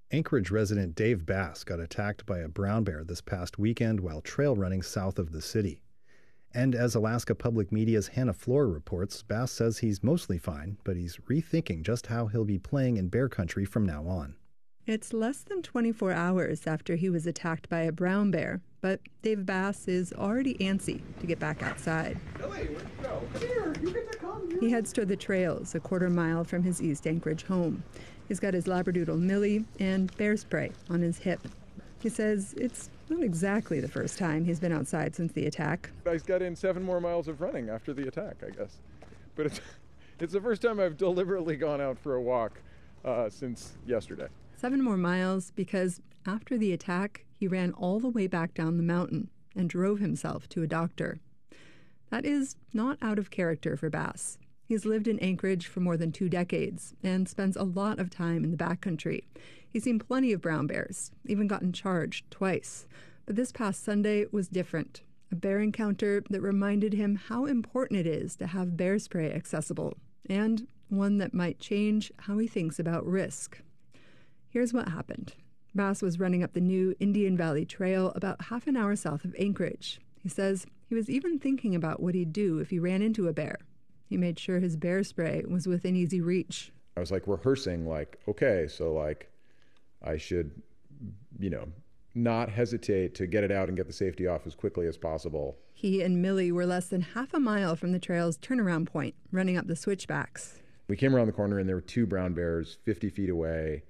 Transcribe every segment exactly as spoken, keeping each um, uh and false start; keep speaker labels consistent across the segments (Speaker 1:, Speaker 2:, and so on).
Speaker 1: Anchorage resident Dave Bass got attacked by a brown bear this past weekend while trail running south of the city. And as Alaska Public Media's Hannah Floor reports, Bass says he's mostly fine, but he's rethinking just how he'll be playing in bear country from now on.
Speaker 2: It's less than twenty-four hours after he was attacked by a brown bear, but Dave Bass is already antsy to get back outside.
Speaker 3: Billy, where'd you go? Come here, you get to come.
Speaker 2: He heads toward the trails a quarter mile from his East Anchorage home. He's got his Labradoodle Millie and bear spray on his hip. He says it's not exactly the first time he's been outside since the attack.
Speaker 3: I got in seven more miles of running after the attack, I guess. But it's, it's the first time I've deliberately gone out for a walk uh, since yesterday.
Speaker 2: Seven more miles because after the attack, he ran all the way back down the mountain and drove himself to a doctor. That is not out of character for Bass. He's lived in Anchorage for more than two decades and spends a lot of time in the backcountry. He's seen plenty of brown bears, even gotten charged twice. But this past Sunday was different. A bear encounter that reminded him how important it is to have bear spray accessible, and one that might change how he thinks about risk. Here's what happened. Bass was running up the new Indian Valley Trail about half an hour south of Anchorage. He says he was even thinking about what he'd do if he ran into a bear. He made sure his bear spray was within easy reach.
Speaker 3: I was like rehearsing, like, okay, so like I should, you know, not hesitate to get it out and get the safety off as quickly as possible.
Speaker 2: He and Millie were less than half a mile from the trail's turnaround point, running up the switchbacks.
Speaker 3: We came around the corner and there were two brown bears fifty feet away.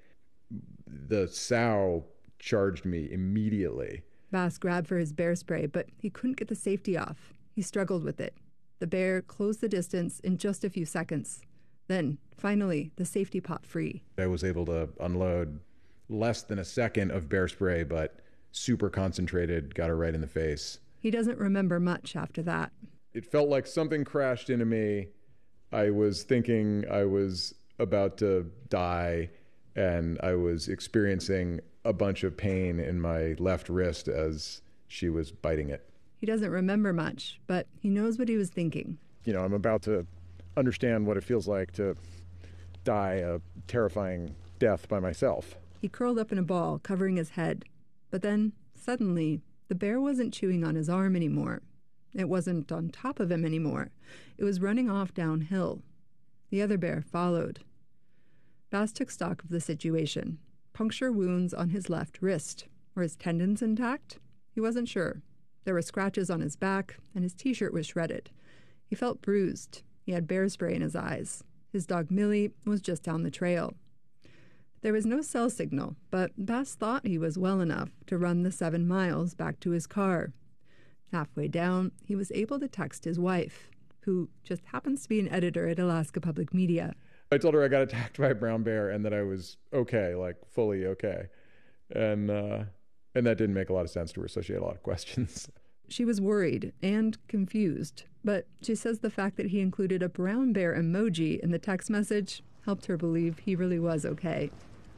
Speaker 3: The sow charged me immediately.
Speaker 2: Bass grabbed for his bear spray, but he couldn't get the safety off. He struggled with it. The bear closed the distance in just a few seconds. Then, finally, the safety popped free.
Speaker 3: I was able to unload less than a second of bear spray, but super concentrated, got her right in the face.
Speaker 2: He doesn't remember much after that.
Speaker 3: It felt like something crashed into me. I was thinking I was about to die, and I was experiencing a bunch of pain in my left wrist as she was biting it.
Speaker 2: He doesn't remember much, but he knows what he was thinking.
Speaker 3: You know, I'm about to understand what it feels like to die a terrifying death by myself.
Speaker 2: He curled up in a ball, covering his head. But then, suddenly, the bear wasn't chewing on his arm anymore. It wasn't on top of him anymore. It was running off downhill. The other bear followed. Bass took stock of the situation. Puncture wounds on his left wrist. Were his tendons intact? He wasn't sure. There were scratches on his back, and his T-shirt was shredded. He felt bruised. He had bear spray in his eyes. His dog Millie was just down the trail. There was no cell signal, but Bass thought he was well enough to run the seven miles back to his car. Halfway down, he was able to text his wife, who just happens to be an editor at Alaska Public Media.
Speaker 3: I told her I got attacked by a brown bear and that I was okay, like fully okay. And, uh... And that didn't make a lot of sense to her, so she had a lot of questions.
Speaker 2: She was worried and confused, but she says the fact that he included a brown bear emoji in the text message helped her believe he really was okay.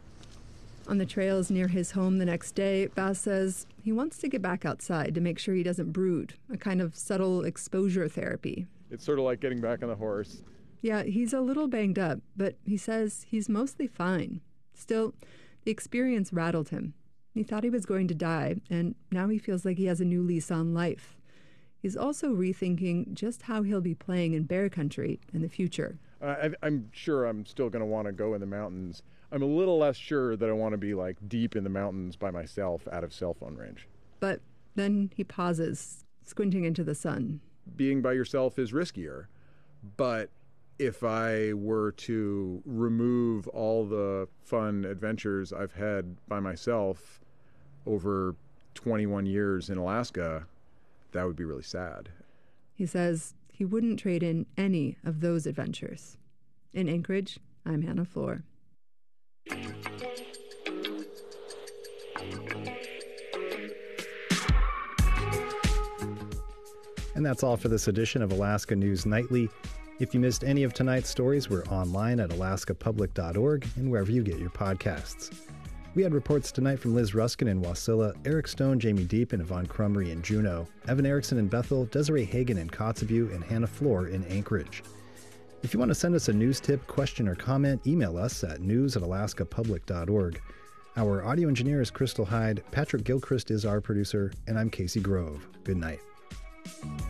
Speaker 2: On the trails near his home the next day, Bass says he wants to get back outside to make sure he doesn't brood, a kind of subtle exposure therapy.
Speaker 3: It's sort of like getting back on the horse.
Speaker 2: Yeah, he's a little banged up, but he says he's mostly fine. Still, the experience rattled him. He thought he was going to die, and now he feels like he has a new lease on life. He's also rethinking just how he'll be playing in bear country in the future.
Speaker 3: Uh, I, I'm sure I'm still going to want to go in the mountains. I'm a little less sure that I want to be like deep in the mountains by myself out of cell phone range.
Speaker 2: But then he pauses, squinting into the sun.
Speaker 3: Being by yourself is riskier, but if I were to remove all the fun adventures I've had by myself over twenty-one years in Alaska, that would be really sad.
Speaker 2: He says he wouldn't trade in any of those adventures. In Anchorage, I'm Hannah Floor.
Speaker 1: And that's all for this edition of Alaska News Nightly. If you missed any of tonight's stories, we're online at alaska public dot org and wherever you get your podcasts. We had reports tonight from Liz Ruskin in Wasilla, Eric Stone, Jamie Deep, and Yvonne Crumry in Juneau, Evan Erickson in Bethel, Desiree Hagen in Kotzebue, and Hannah Floor in Anchorage. If you want to send us a news tip, question, or comment, email us at news at alaska public dot org. Our audio engineer is Crystal Hyde, Patrick Gilchrist is our producer, and I'm Casey Grove. Good night.